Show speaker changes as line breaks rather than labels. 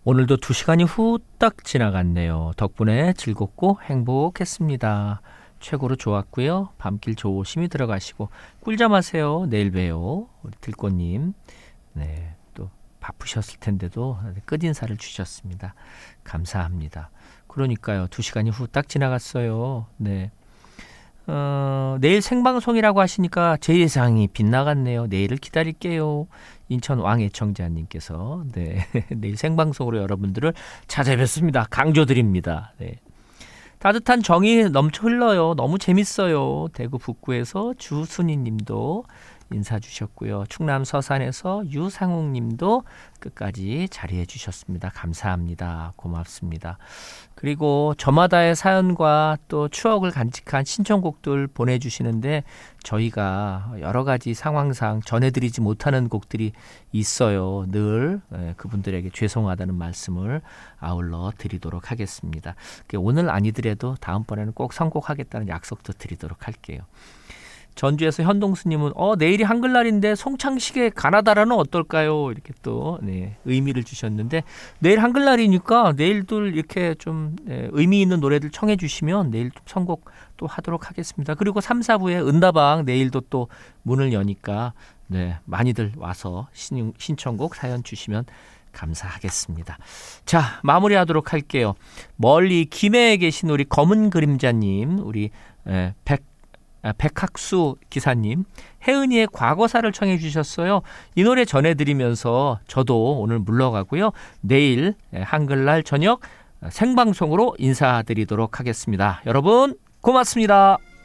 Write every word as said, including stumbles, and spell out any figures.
오늘도 두 시간이 후딱 지나갔네요. 덕분에 즐겁고 행복했습니다. 최고로 좋았고요. 밤길 조심히 들어가시고 꿀잠 하세요. 내일 봬요. 우리 들꽃님. 네, 또 바쁘셨을 텐데도 끝인사를 주셨습니다. 감사합니다. 그러니까요. 두 시간이 후딱 지나갔어요. 네. 어, 내일 생방송이라고 하시니까 제 예상이 빗나갔네요. 내일을 기다릴게요. 인천 왕애청자님께서 네, 내일 생방송으로 여러분들을 찾아뵙습니다. 강조드립니다. 네. 따뜻한 정이 넘쳐 흘러요. 너무 재밌어요. 대구 북구에서 주순희 님도 인사 주셨고요. 충남 서산에서 유상욱 님도 끝까지 자리해 주셨습니다. 감사합니다. 고맙습니다. 그리고 저마다의 사연과 또 추억을 간직한 신청곡들 보내주시는데 저희가 여러 가지 상황상 전해드리지 못하는 곡들이 있어요. 늘 그분들에게 죄송하다는 말씀을 아울러 드리도록 하겠습니다. 오늘 아니더라도 다음번에는 꼭 선곡하겠다는 약속도 드리도록 할게요. 전주에서 현동수님은 어 내일이 한글날인데 송창식의 가나다라는 어떨까요? 이렇게 또 네, 의미를 주셨는데 내일 한글날이니까 내일도 이렇게 좀 네, 의미 있는 노래들 청해 주시면 내일 좀 선곡 또 하도록 하겠습니다. 그리고 삼, 사부에 은다방 내일도 또 문을 여니까 네, 많이들 와서 신, 신청곡 사연 주시면 감사하겠습니다. 자, 마무리하도록 할게요. 멀리 김해에 계신 우리 검은 그림자님, 우리 에, 백 백학수 기사님, 혜은이의 과거사를 청해 주셨어요. 이 노래 전해드리면서 저도 오늘 물러가고요. 내일 한글날 저녁 생방송으로 인사드리도록 하겠습니다. 여러분 고맙습니다.